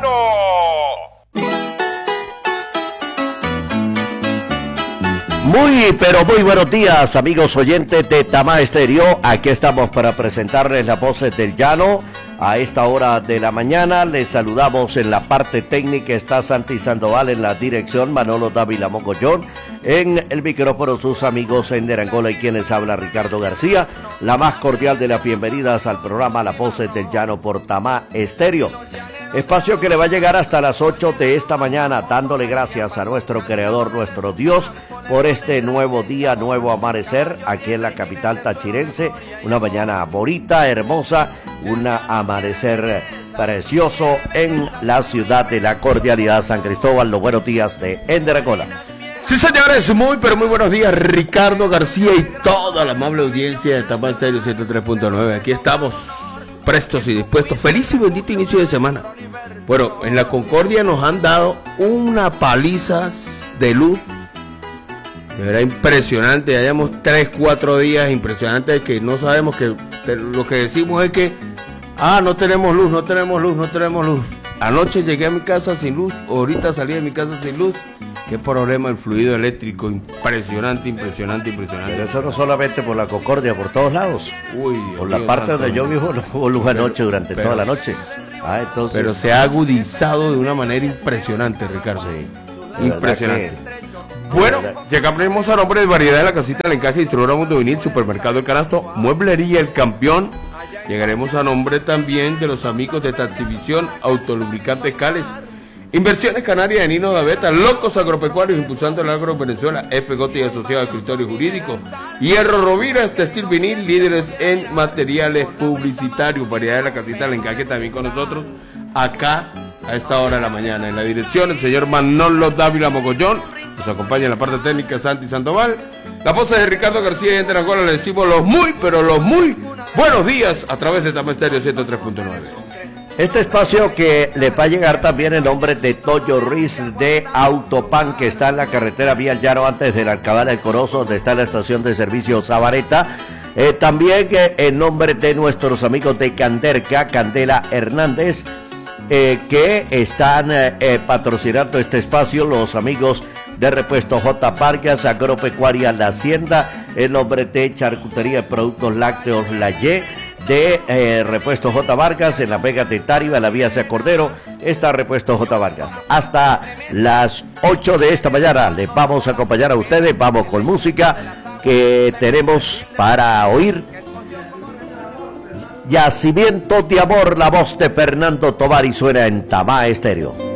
Pero muy buenos días, amigos oyentes de Tamá Estéreo. Aquí estamos para presentarles las voces del llano. A esta hora de la mañana les saludamos en la parte técnica. Está Santi Sandoval en la dirección, Manolo Dávila Mogollón. En el micrófono sus amigos Ender Angola y quienes habla Ricardo García. La más cordial de las bienvenidas al programa Las Voces del Llano por Tamá Estéreo. Espacio que le va a llegar hasta las 8 de esta mañana, dándole gracias a nuestro Creador, nuestro Dios, por este nuevo día, nuevo amanecer aquí en la capital tachirense. Una mañana bonita, hermosa, un amanecer precioso en la ciudad de la cordialidad San Cristóbal. Los buenos días de Ender Angola. Sí, señores, muy buenos días, Ricardo García y toda la amable audiencia de Tamá Estéreo 103.9. Aquí estamos, prestos y dispuestos. Feliz y bendito inicio de semana. Bueno, en la Concordia nos han dado una paliza de luz. De verdad impresionante. Ya llevamos 3-4 días impresionantes que no sabemos, que lo que decimos es que no tenemos luz. Anoche llegué a mi casa sin luz, ahorita salí de mi casa sin luz. Qué problema el fluido eléctrico, impresionante. Pero eso no solamente por la Concordia, por todos lados. Por la parte donde yo vivo no hubo luz anoche durante toda la noche. Entonces... Pero se ha agudizado de una manera impresionante, Ricardo. Sí, impresionante. Bueno, llegamos a nombre de Variedad de la Casita del Encaje, Distribuidora Mundo Vinil, Supermercado El Canasto, Mueblería El Campeón. Llegaremos a nombre también de los amigos de Taxivisión, Autolubricantes Cales, Inversiones Canarias de Nino Gaveta, Locos Agropecuarios, impulsando el agro en Venezuela, FGOT y Asociados de Escritorio Jurídico, Hierro Rovira, Textil Vinil, líderes en materiales publicitarios. Variedad de la Casita del Encaje también con nosotros, acá a esta hora de la mañana. En la dirección, el señor Manolo Dávila Mogollón. Nos acompaña en la parte técnica Santi Sandoval. La voz de Ricardo García y Ender Angola. Le decimos los muy buenos días a través de Tamá Estéreo 103.9. Este espacio que le va a llegar también en nombre de Toyo Ruiz de Autopan, que está en la carretera Vía Llano antes de la Alcabala del Corozo, donde está la estación de servicio Zabareta. También en nombre de nuestros amigos de Canderca, Candela Hernández, que están patrocinando este espacio, los amigos de Repuesto J. Vargas, Agropecuaria La Hacienda, en nombre de Charcutería de Productos Lácteos La Y, de Repuesto J. Vargas, en la Vega de Tariba, la Vía Sea Cordero, está Repuesto J. Vargas. Hasta las 8 de esta mañana les vamos a acompañar a ustedes, vamos con música que tenemos para oír. Yacimiento de Amor, la voz de Fernando Tovar y suena en Tamá Estéreo.